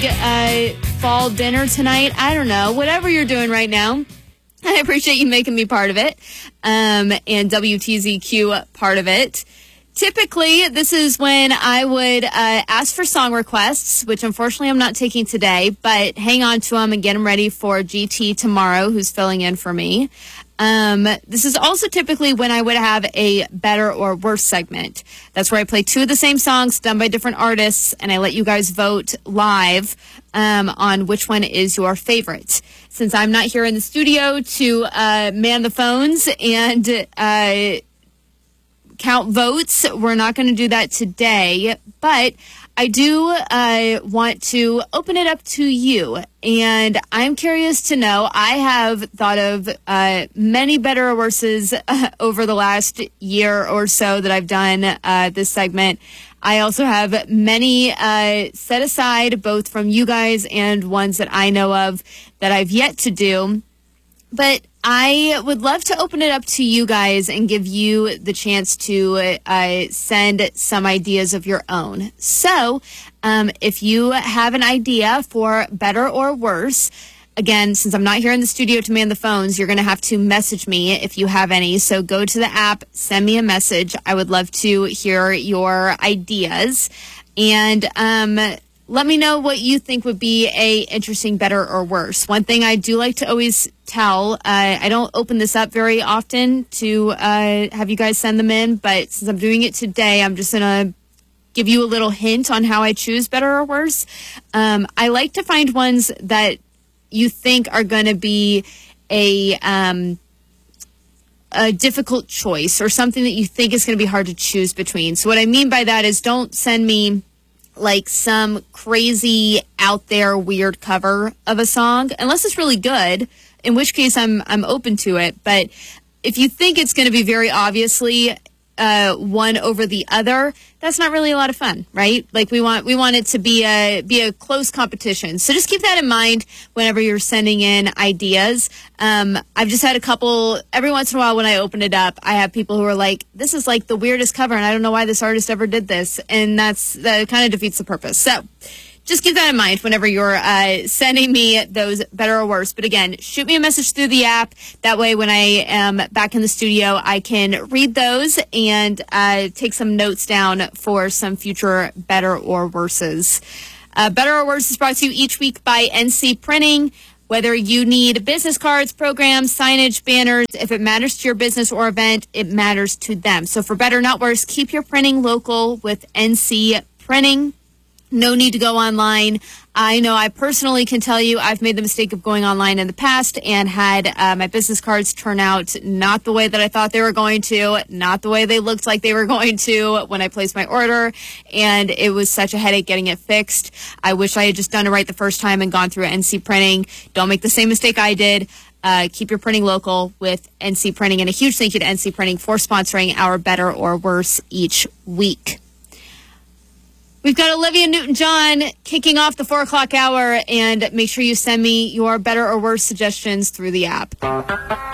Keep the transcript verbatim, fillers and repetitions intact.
uh, fall dinner tonight. I don't know. Whatever you're doing right now, I appreciate you making me part of it, um, and W T Z Q part of it. Typically, this is when I would uh, ask for song requests, which unfortunately I'm not taking today, but hang on to them and get them ready for G T tomorrow, who's filling in for me. Um, this is also typically when I would have a better or worse segment. That's where I play two of the same songs done by different artists, and I let you guys vote live um, on which one is your favorite. Since I'm not here in the studio to uh, man the phones and uh count votes, we're not going to do that today, but I do uh, want to open it up to you, and I'm curious to know. I have thought of uh, many better or worses uh, over the last year or so that I've done uh, this segment. I also have many uh, set aside, both from you guys and ones that I know of that I've yet to do. But I would love to open it up to you guys and give you the chance to uh, send some ideas of your own. So um, if you have an idea for better or worse, again, since I'm not here in the studio to man the phones, you're going to have to message me if you have any. So go to the app, send me a message. I would love to hear your ideas. And um let me know what you think would be a interesting better or worse. One thing I do like to always tell, uh, I don't open this up very often to uh, have you guys send them in, but since I'm doing it today, I'm just going to give you a little hint on how I choose better or worse. Um, I like to find ones that you think are going to be a... Um, a difficult choice or something that you think is going to be hard to choose between. So what I mean by that is don't send me like some crazy out there weird cover of a song, unless it's really good, in which case I'm I'm open to it. But if you think it's going to be very obviously uh, one over the other, that's not really a lot of fun, right? Like we want we want it to be a be a close competition. So just keep that in mind whenever you're sending in ideas. Um, I've just had a couple every once in a while when I open it up, I have people who are like, "This is like the weirdest cover, and I don't know why this artist ever did this," and that's that kind of defeats the purpose. So just keep that in mind whenever you're uh, sending me those better or worse. But again, shoot me a message through the app. That way, when I am back in the studio, I can read those and uh, take some notes down for some future better or worses. Uh, better or worse is brought to you each week by N C Printing. Whether you need business cards, programs, signage, banners, if it matters to your business or event, it matters to them. So for better, not worse, keep your printing local with N C Printing. No need to go online. I know I personally can tell you I've made the mistake of going online in the past and had uh, my business cards turn out not the way that I thought they were going to, not the way they looked like they were going to when I placed my order, and it was such a headache getting it fixed. I wish I had just done it right the first time and gone through N C Printing. Don't make the same mistake I did. Uh, keep your printing local with N C Printing, and a huge thank you to N C Printing for sponsoring our Better or Worse each week. We've got Olivia Newton-John kicking off the four o'clock hour, and make sure you send me your better or worse suggestions through the app.